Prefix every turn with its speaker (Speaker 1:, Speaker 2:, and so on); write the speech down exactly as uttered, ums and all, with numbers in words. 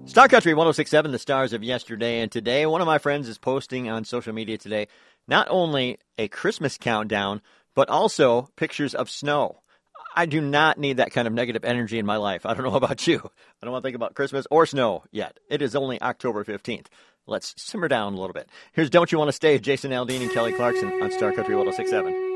Speaker 1: Star Country one oh six point seven, the stars of yesterday and today. One of my friends is posting on social media today not only a Christmas countdown, but also pictures of snow. I do not need that kind of negative energy in my life. I don't know about you. I don't want to think about Christmas or snow yet. It is only October fifteenth. Let's simmer down a little bit. Here's Don't You Want to Stay, Jason Aldean and Kelly Clarkson on Star Country one oh six point seven.